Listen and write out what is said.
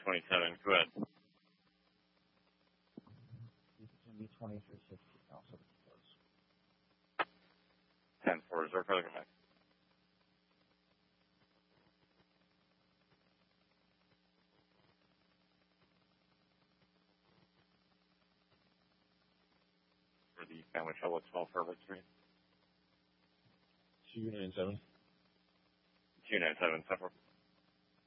27. Go ahead. UTMB 2360. Also close. 10-4. Reserve further command. For the family shuttle at 12 Herbert Street. 297. 297. 10-4.